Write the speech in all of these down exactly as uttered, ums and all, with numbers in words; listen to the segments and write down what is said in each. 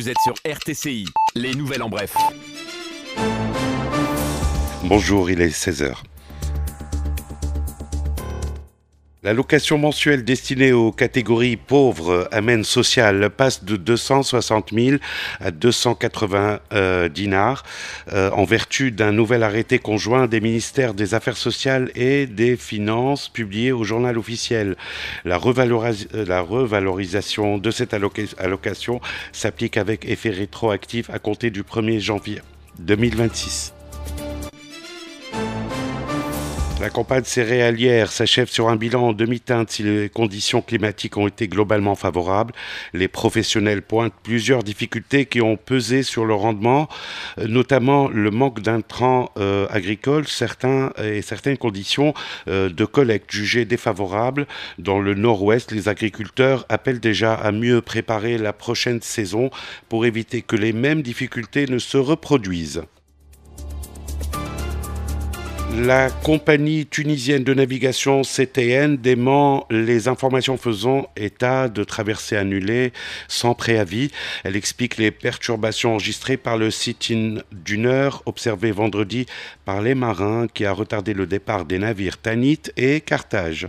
Vous êtes sur R T C I, les nouvelles en bref. Bonjour, il est seize heures. L'allocation mensuelle destinée aux catégories pauvres, amène sociale, passe de deux cent soixante mille à deux cent quatre-vingts euh, dinars euh, en vertu d'un nouvel arrêté conjoint des ministères des Affaires sociales et des Finances publié au journal officiel. La, revaloris- la revalorisation de cette alloca- allocation s'applique avec effet rétroactif à compter du premier janvier deux mille vingt-six. La campagne céréalière s'achève sur un bilan en demi-teinte si les conditions climatiques ont été globalement favorables. Les professionnels pointent plusieurs difficultés qui ont pesé sur le rendement, notamment le manque d'intrants euh, agricoles, certains et certaines conditions euh, de collecte jugées défavorables. Dans le nord-ouest, les agriculteurs appellent déjà à mieux préparer la prochaine saison pour éviter que les mêmes difficultés ne se reproduisent. La compagnie tunisienne de navigation C T N dément les informations faisant état de traversées annulées sans préavis. Elle explique les perturbations enregistrées par le sit-in d'une heure observé vendredi par les marins qui a retardé le départ des navires Tanit et Carthage.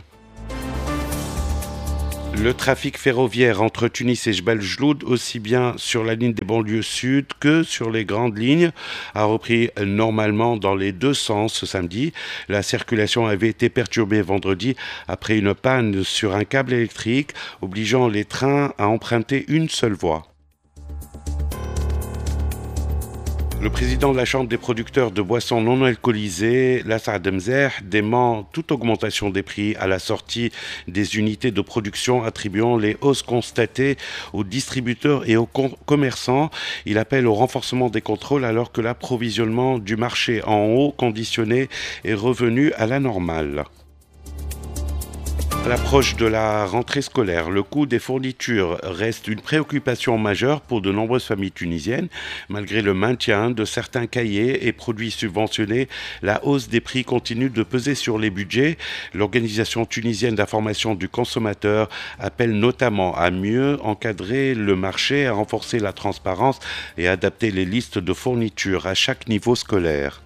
Le trafic ferroviaire entre Tunis et Jebel Jloud, aussi bien sur la ligne des banlieues sud que sur les grandes lignes, a repris normalement dans les deux sens ce samedi. La circulation avait été perturbée vendredi après une panne sur un câble électrique, obligeant les trains à emprunter une seule voie. Le président de la Chambre des producteurs de boissons non alcoolisées, Lassad Mzeh, dément toute augmentation des prix à la sortie des unités de production, attribuant les hausses constatées aux distributeurs et aux com- commerçants. Il appelle au renforcement des contrôles alors que l'approvisionnement du marché en eau conditionnée est revenu à la normale. À l'approche de la rentrée scolaire, le coût des fournitures reste une préoccupation majeure pour de nombreuses familles tunisiennes. Malgré le maintien de certains cahiers et produits subventionnés, la hausse des prix continue de peser sur les budgets. L'Organisation tunisienne d'information du consommateur appelle notamment à mieux encadrer le marché, à renforcer la transparence et à adapter les listes de fournitures à chaque niveau scolaire.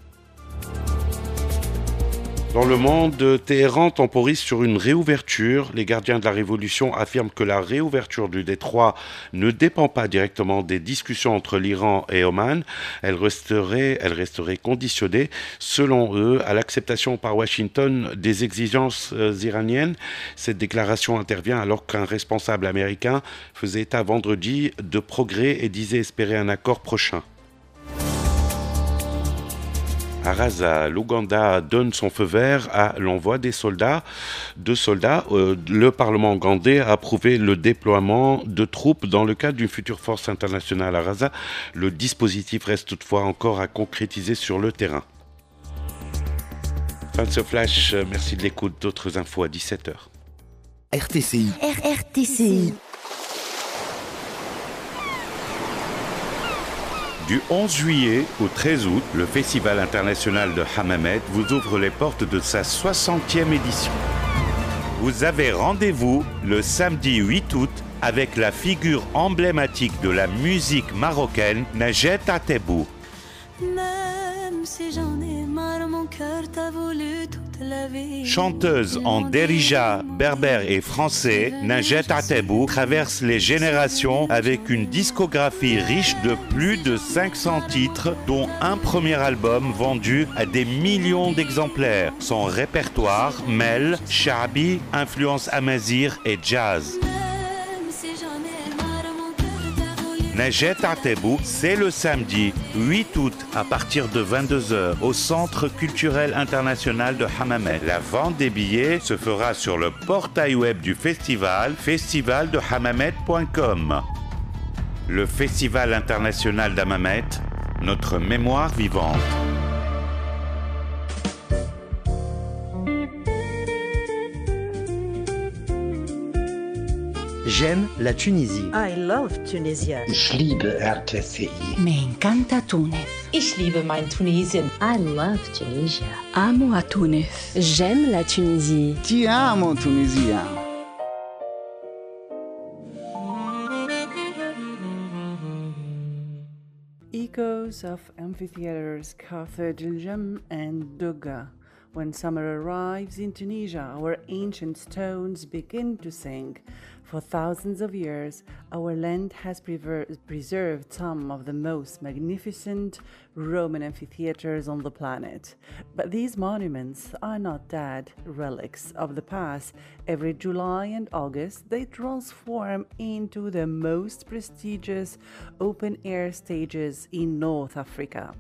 Dans le monde, Téhéran temporise sur une réouverture. Les gardiens de la révolution affirment que la réouverture du détroit ne dépend pas directement des discussions entre l'Iran et Oman. Elle resterait, elle resterait conditionnée, selon eux, à l'acceptation par Washington des exigences euh, iraniennes. Cette déclaration intervient alors qu'un responsable américain faisait état vendredi de progrès et disait espérer un accord prochain. À Raza, l'Ouganda donne son feu vert à l'envoi des soldats. Deux soldats, euh, le Parlement ougandais a approuvé le déploiement de troupes dans le cadre d'une future force internationale à Raza. Le dispositif reste toutefois encore à concrétiser sur le terrain. Fin de ce flash, merci de l'écoute. D'autres infos à dix-sept heures. R T C I. R R T C I. Du onze juillet au treize août, le Festival international de Hammamet vous ouvre les portes de sa soixantième édition. Vous avez rendez-vous le samedi huit août avec la figure emblématique de la musique marocaine, Najet Atebou. Même si j'en ai marre, mon cœur t'a voulu toute la vie. Chanteuse en derija, berbère et français, Najet Atebou traverse les générations avec une discographie riche de plus de cinq cents titres, dont un premier album vendu à des millions d'exemplaires. Son répertoire mêle Sha'bi, influence amazigh et jazz. Najet Atebou, c'est le samedi huit août à partir de vingt-deux heures au Centre culturel international de Hammamet. La vente des billets se fera sur le portail web du festival, festival de hammamet point com. Le Festival international d'Hammamet, notre mémoire vivante. J'aime la Tunisie. I love Tunisia. Ich liebe R T C I. Me encanta Tunis. Ich liebe mein Tunesien. I love Tunisia. Amo a Tunis. J'aime la Tunisie. Ti amo Tunisia. echoes of amphitheaters, Carthage, Iljem, and Doga. When summer arrives in Tunisia, our ancient stones begin to sing. For thousands of years, our land has prever- preserved some of the most magnificent Roman amphitheaters on the planet. But these monuments are not dead relics of the past. Every July and August, they transform into the most prestigious open-air stages in North Africa.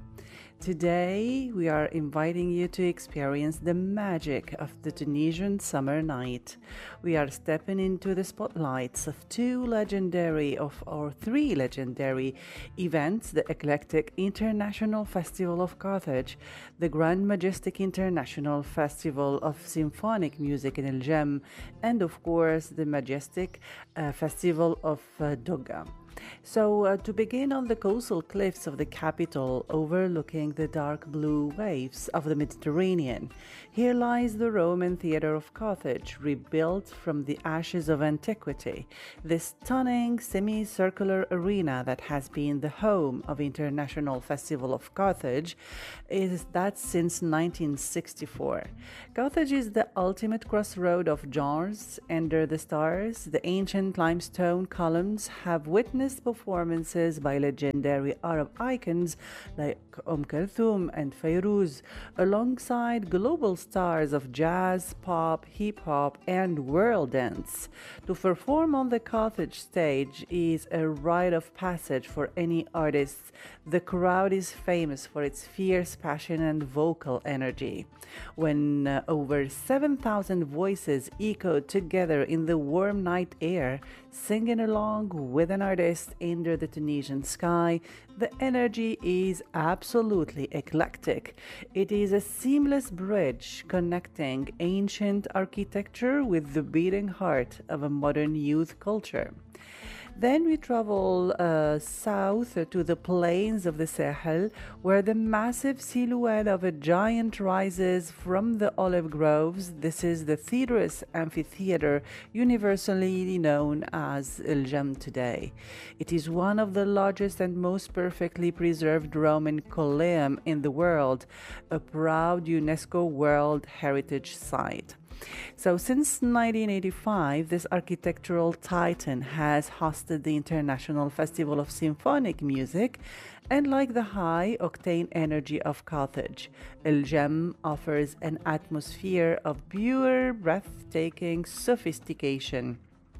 Today, we are inviting you to experience the magic of the Tunisian summer night. We are stepping into the spotlights of two legendary, of or three legendary events: the eclectic International Festival of Carthage, the Grand Majestic International Festival of Symphonic Music in Iljem, and of course, the Majestic uh, Festival of uh, Doga. So, uh, to begin on the coastal cliffs of the capital, overlooking the dark blue waves of the Mediterranean, here lies the Roman theater of Carthage, rebuilt from the ashes of antiquity. This stunning semicircular arena that has been the home of International Festival of Carthage is that since nineteen sixty-four. Carthage is the ultimate crossroad of genres. Under the stars, the ancient limestone columns have witnessed performances by legendary Arab icons like Umm Kulthum and Fairuz, alongside global stars of jazz, pop, hip-hop, and world dance. To perform on the Carthage stage is a rite of passage for any artist. The crowd is famous for its fierce passion and vocal energy. When uh, over seven thousand voices echoed together in the warm night air, singing along with an artist under the Tunisian sky, the energy is absolutely eclectic. It is a seamless bridge connecting ancient architecture with the beating heart of a modern youth culture. Then we travel uh, south to the plains of the Sahel, where the massive silhouette of a giant rises from the olive groves. This is the Thedrus Amphitheater, universally known as Iljem today. It is one of the largest and most perfectly preserved Roman colleum in the world, a proud UNESCO World Heritage Site. So since nineteen eighty-five, this architectural titan has hosted the International Festival of Symphonic Music, and like the high-octane energy of Carthage, Iljem offers an atmosphere of pure, breathtaking sophistication.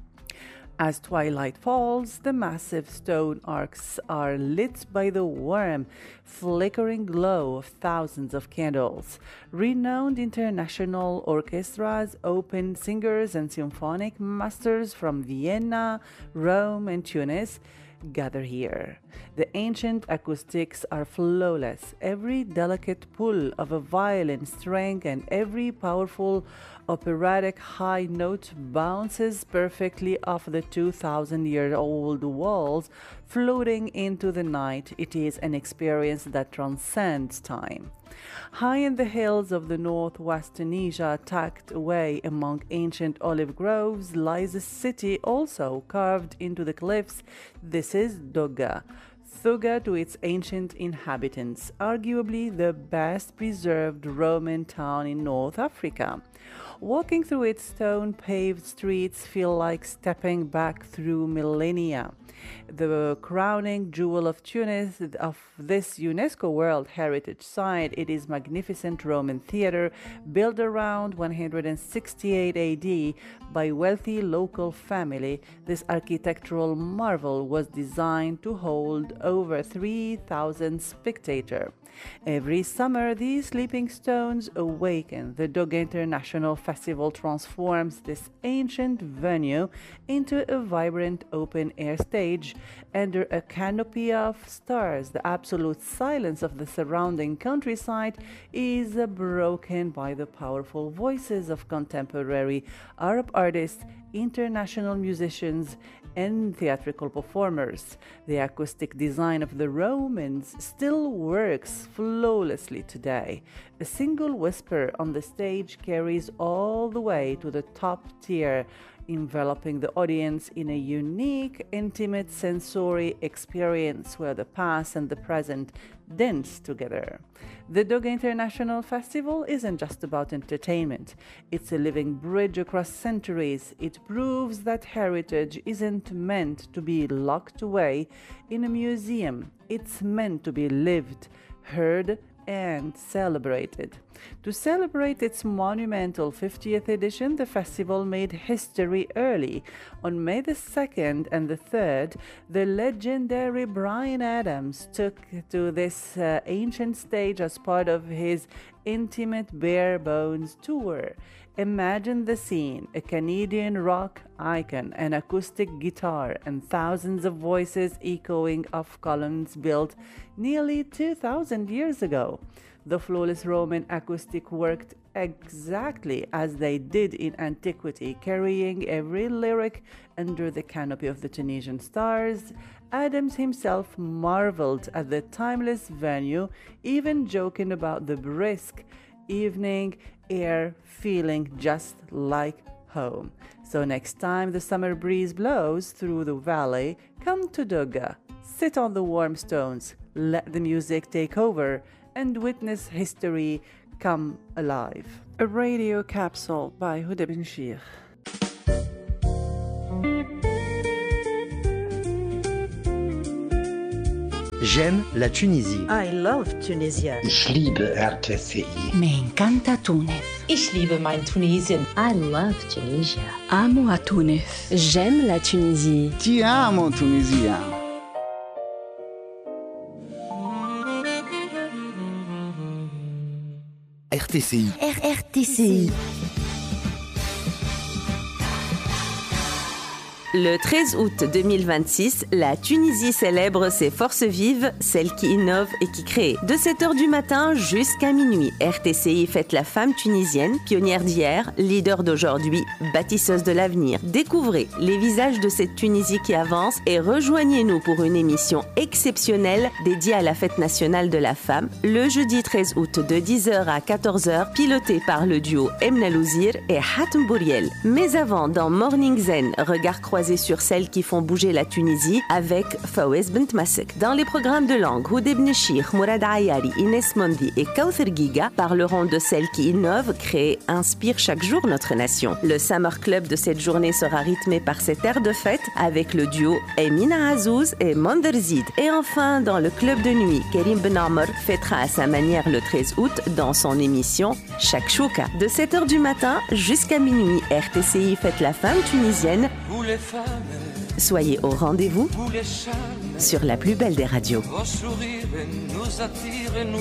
As twilight falls, the massive stone arcs are lit by the warm, flickering glow of thousands of candles. Renowned international orchestras, open singers, and symphonic masters from Vienna, Rome, and Tunis gather here. The ancient acoustics are flawless. Every delicate pull of a violin string and every powerful operatic high note bounces perfectly off the two thousand year old walls, floating into the night. It is an experience that transcends time. High in the hills of the northwest Tunisia, tucked away among ancient olive groves, lies a city also carved into the cliffs. This is Doga. Doga to its ancient inhabitants, arguably the best preserved Roman town in North Africa. Walking through its stone-paved streets feel like stepping back through millennia. The crowning jewel of Tunis of this UNESCO World Heritage Site, it is magnificent Roman theater built around one hundred sixty-eight A D by wealthy local family. This architectural marvel was designed to hold over three thousand spectators. Every summer, these sleeping stones awaken. The Doga International Festival transforms this ancient venue into a vibrant open-air stage under a canopy of stars. The absolute silence of the surrounding countryside is broken by the powerful voices of contemporary Arab artists, international musicians, and theatrical performers. The acoustic design of the Romans still works flawlessly today. A single whisper on the stage carries all the way to the top tier enveloping the audience in a unique, intimate sensory experience where the past and the present dance together. The Doga International Festival isn't just about entertainment. It's a living bridge across centuries. It proves that heritage isn't meant to be locked away in a museum. It's meant to be lived, heard, and celebrated. To celebrate its monumental fiftieth edition, the festival made history early. On May the second and the third, the legendary Bryan Adams took to this uh, ancient stage as part of his intimate Bare Bones tour. Imagine the scene: a Canadian rock icon, an acoustic guitar, and thousands of voices echoing off columns built nearly two thousand years ago. The flawless Roman acoustic worked exactly as they did in antiquity, carrying every lyric under the canopy of the Tunisian stars. Adams himself marveled at the timeless venue, even joking about the brisk evening air feeling just like home. So next time the summer breeze blows through the valley, come to Doga, sit on the warm stones, let the music take over, and witness history come alive. A radio capsule by Huda Benchir. J'aime la Tunisie. I love Tunisia. Ich liebe R T C I. Me encanta Túnez. Ich liebe mein Tunesien. I love Tunisia. Amo a Túnez. J'aime la Tunisie. Ti amo Tunisia. R T C I. R T C I. Le treize août deux mille vingt-six, la Tunisie célèbre ses forces vives, celles qui innovent et qui créent. De sept heures du matin jusqu'à minuit, R T C I fête la femme tunisienne, pionnière d'hier, leader d'aujourd'hui, bâtisseuse de l'avenir. Découvrez les visages de cette Tunisie qui avance et rejoignez-nous pour une émission exceptionnelle dédiée à la fête nationale de la femme, le jeudi treize août de dix heures à quatorze heures, pilotée par le duo Emna Louzir et Hatem Bouriel. Mais avant, dans Morning Zen, regard croisé sur celles qui font bouger la Tunisie avec Fawez Bent Masek. Dans les programmes de langue, Huda Benchir, Mourad Ayari, Inès Mondi et Kauthar Giga parleront de celles qui innovent, créent, inspirent chaque jour notre nation. Le Summer Club de cette journée sera rythmé par cet air de fête avec le duo Emina Azouz et Manderzid. Et enfin, dans le club de nuit, Karim Ben Amr fêtera à sa manière le treize août dans son émission Shakshuka. De sept heures du matin jusqu'à minuit, R T C I fête la femme tunisienne. Soyez au rendez-vous sur la plus belle des radios. Vos sourires nous attirent et nous